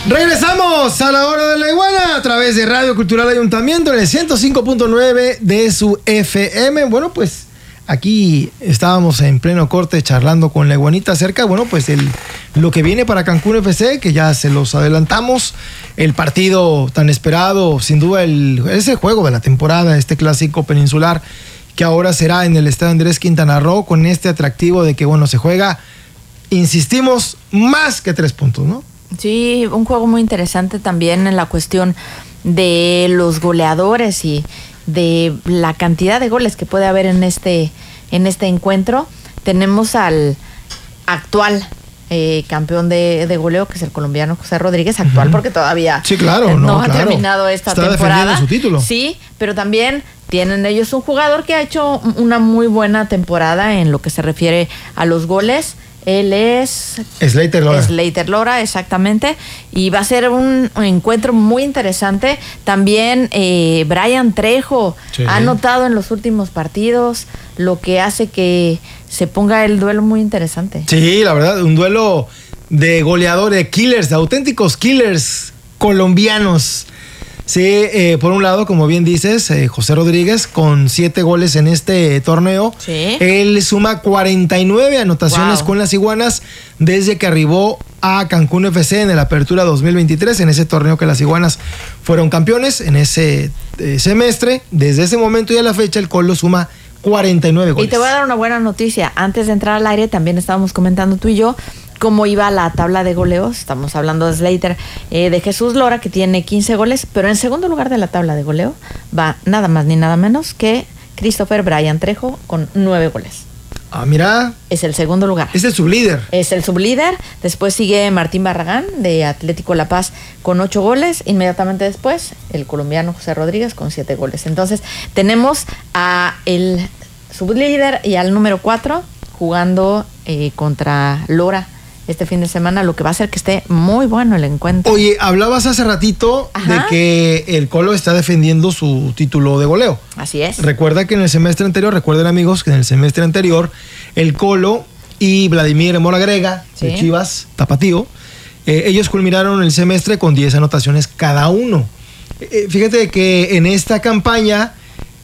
Regresamos a la hora de la iguana a través de Radio Cultural Ayuntamiento en el 105.9 de su FM. Bueno, pues aquí estábamos en pleno corte charlando con la iguanita acerca, bueno, pues lo que viene para Cancún FC, que ya se los adelantamos, el partido tan esperado, sin duda es el juego de la temporada, este clásico peninsular, que ahora será en el Estadio Andrés Quintana Roo, con este atractivo de que, bueno, se juega, insistimos, más que 3 puntos, ¿no? Sí, un juego muy interesante también en la cuestión de los goleadores y de la cantidad de goles que puede haber en este encuentro. Tenemos al actual campeón de goleo, que es el colombiano José Rodríguez, actual porque todavía sí, claro, no ha terminado esta temporada. Está defendiendo su título. Sí, pero también tienen ellos un jugador que ha hecho una muy buena temporada en lo que se refiere a los goles. Él es Slater Lora, exactamente. Y va a ser un encuentro muy interesante. También Brian Trejo ha anotado en los últimos partidos, lo que hace que se ponga el duelo muy interesante. Sí, la verdad, un duelo de goleadores, de killers, de auténticos killers colombianos. Sí, por un lado, como bien dices, José Rodríguez con 7 goles en este torneo. Sí. Él suma 49 anotaciones con las iguanas desde que arribó a Cancún FC en el Apertura 2023, en ese torneo que las iguanas fueron campeones en ese semestre. Desde ese momento y a la fecha, el Colo suma 49 goles. Y te voy a dar una buena noticia. Antes de entrar al aire, también estábamos comentando tú y yo cómo iba la tabla de goleos. Estamos hablando de Slater, de Jesús Lora, que tiene 15 goles, pero en segundo lugar de la tabla de goleo va nada más ni nada menos que Christopher Brian Trejo con 9 goles. Ah, mira. Es el segundo lugar. Es el sublíder. Es el sublíder. Después sigue Martín Barragán, de Atlético La Paz, con 8 goles. Inmediatamente después, el colombiano José Rodríguez con 7 goles. Entonces, tenemos a el sublíder y al número 4 jugando contra Lora este fin de semana, lo que va a hacer que esté muy bueno el encuentro. Oye, hablabas hace ratito de que el Colo está defendiendo su título de goleo. Así es. Recuerden amigos, que en el semestre anterior el Colo y Vladimir Moragrega, de Chivas, Tapatío, ellos culminaron el semestre con 10 anotaciones cada uno. Fíjate que en esta campaña,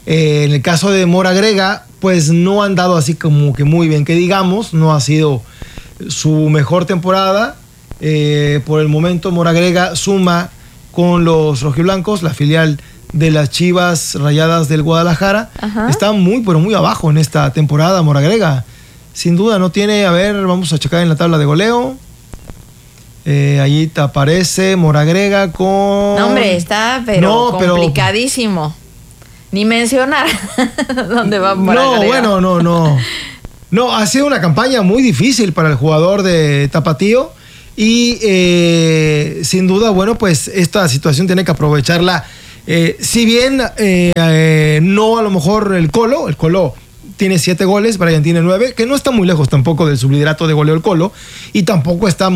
en el caso de Moragrega, pues no han dado así como que muy bien, que digamos, no ha sido su mejor temporada. Por el momento Moragrega suma con los rojiblancos, la filial de las Chivas Rayadas del Guadalajara. Está muy pero muy abajo en esta temporada Moragrega. Sin duda no tiene, a ver, vamos a checar en la tabla de goleo. Allí te aparece Moragrega con... No, hombre, está complicadísimo. Ni mencionar dónde va Moragrega. No, ha sido una campaña muy difícil para el jugador de Tapatío y sin duda, bueno, pues esta situación tiene que aprovecharla. Si bien no a lo mejor el Colo tiene 7 goles, Brian tiene 9, que no está muy lejos tampoco del subliderato de goleo el Colo, y tampoco está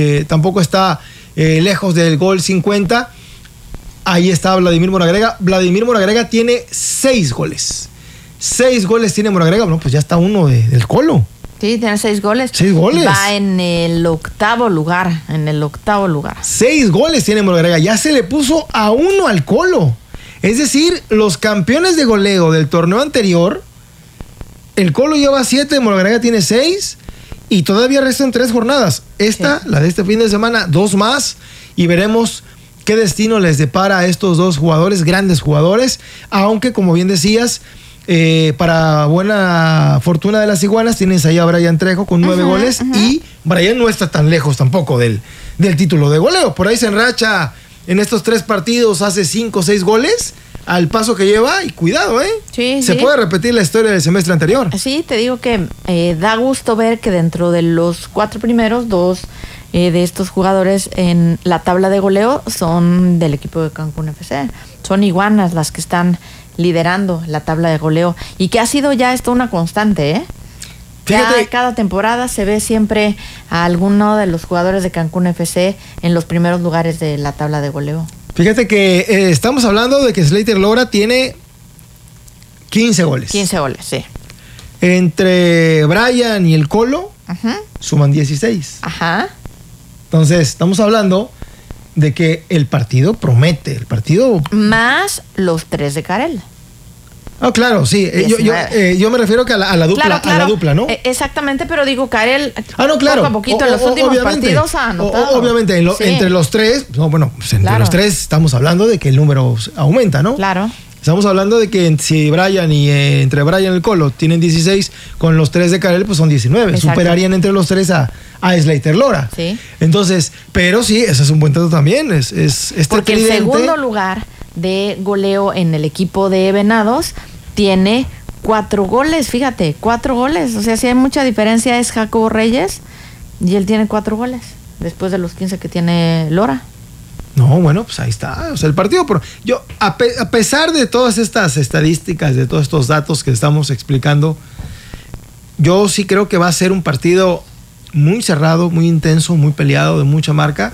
lejos del gol 50. Ahí está Vladimir Moragrega. Vladimir Moragrega tiene 6 goles. 6 goles tiene Moragrega, bueno, pues ya está uno del Colo. Sí, tiene 6 goles. 6 goles. Va en el octavo lugar. 6 goles tiene Moragrega. Ya se le puso a 1 al Colo. Es decir, los campeones de goleo del torneo anterior, el Colo lleva 7, Moragrega tiene 6 y todavía restan 3 jornadas. La de este fin de semana, 2 más, y veremos qué destino les depara a estos 2 jugadores, grandes jugadores, aunque como bien decías, para buena fortuna de las iguanas, tienes ahí a Brian Trejo con 9 goles y Brian no está tan lejos tampoco del título de goleo. Por ahí se enracha en estos 3 partidos, hace 5 o 6 goles al paso que lleva y cuidado, se puede repetir la historia del semestre anterior. Sí, te digo que da gusto ver que dentro de los 4 primeros, 2 de estos jugadores en la tabla de goleo son del equipo de Cancún FC. Son iguanas las que están liderando la tabla de goleo y que ha sido ya esto una constante, Fíjate, cada temporada se ve siempre a alguno de los jugadores de Cancún FC en los primeros lugares de la tabla de goleo. Fíjate que estamos hablando de que Slater Lora tiene 15 goles. 15 goles, sí. Entre Brian y el Colo suman 16. Ajá. Entonces, estamos hablando de que el partido promete, el partido... Más los 3 de Karel. Ah, claro, sí. Yo me refiero que a la dupla, claro. A la dupla, ¿no? Exactamente, pero digo, Karel, no, claro. poco a poquito en los últimos partidos ha anotado. Obviamente, entre los 3, entre los 3 estamos hablando de que el número aumenta, ¿no? Claro. Estamos hablando de que si Brian y entre Brian y el Colo tienen 16, con los 3 de Karel, pues son 19. Exacto. Superarían entre los 3 a Slater Lora. Sí. Entonces, pero sí, ese es un buen dato también. Porque el segundo lugar de goleo en el equipo de Venados tiene 4 goles, fíjate, 4 goles. O sea, si hay mucha diferencia es Jacobo Reyes y él tiene 4 goles después de los 15 que tiene Lora. No, bueno, pues ahí está. O sea, el partido, yo, a pesar de todas estas estadísticas, de todos estos datos que estamos explicando, yo sí creo que va a ser un partido muy cerrado, muy intenso, muy peleado, de mucha marca.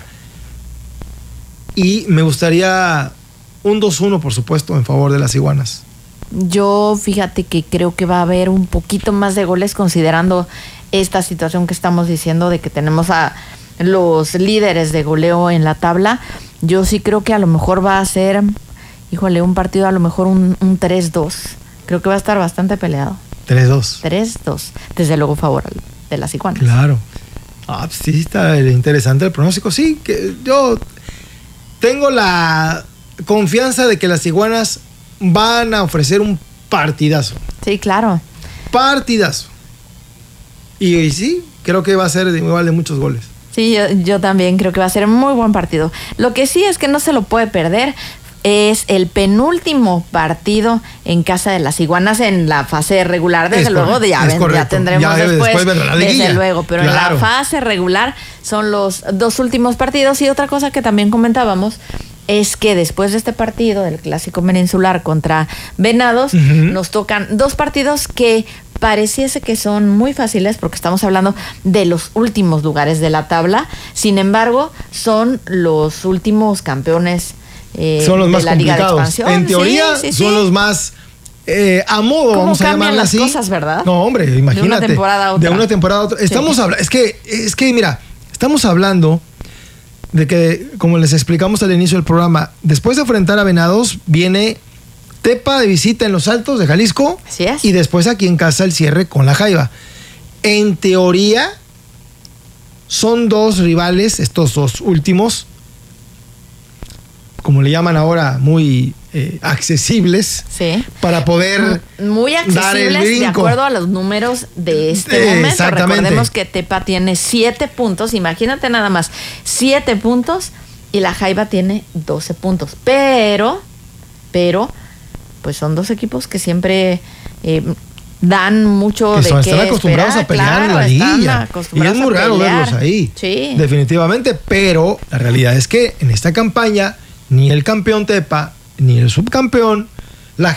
Y me gustaría un 2-1, por supuesto, en favor de las Iguanas. Yo, fíjate que creo que va a haber un poquito más de goles considerando esta situación que estamos diciendo de que tenemos a los líderes de goleo en la tabla. Yo sí creo que a lo mejor va a ser, un partido a lo mejor un 3-2. Creo que va a estar bastante peleado. 3-2. 3-2. Desde luego favor de las Iguanas. Claro. Pues sí, está interesante el pronóstico. Sí, que yo tengo la confianza de que las Iguanas van a ofrecer un partidazo. Sí, claro. Partidazo. Y sí, creo que va a ser igual de muchos goles. Sí, yo también creo que va a ser un muy buen partido. Lo que sí es que no se lo puede perder es el penúltimo partido en casa de las Iguanas en la fase regular. Desde luego, ya tendremos después la desde luego, pero claro. En la fase regular son los 2 últimos partidos. Y otra cosa que también comentábamos es que después de este partido del Clásico Peninsular contra Venados, nos tocan 2 partidos que pareciese que son muy fáciles porque estamos hablando de los últimos lugares de la tabla. Sin embargo, son los últimos campeones son los de más la Liga de Expansión. En teoría, son los más a modo, vamos a llamarla así. Las cosas, ¿verdad? No, hombre, imagínate. De una temporada a otra. De una temporada a otra. Estamos hablando, es que mira, estamos hablando de que, como les explicamos al inicio del programa, después de enfrentar a Venados, viene Tepa de visita en los Altos de Jalisco. Así es. Y después aquí en casa el cierre con la Jaiba. En teoría, son 2 rivales, estos 2 últimos, como le llaman ahora, muy accesibles. Sí. Para poder muy accesibles dar el brinco. De acuerdo a los números de este momento. Exactamente. Recordemos que Tepa tiene 7 puntos, imagínate nada más, 7 puntos y la Jaiba tiene 12 puntos. Pero, pues son 2 equipos que siempre dan mucho de qué están acostumbrados a pelear en la liguilla. Y es muy raro verlos ahí. Sí. Definitivamente, pero la realidad es que en esta campaña ni el campeón Tepa ni el subcampeón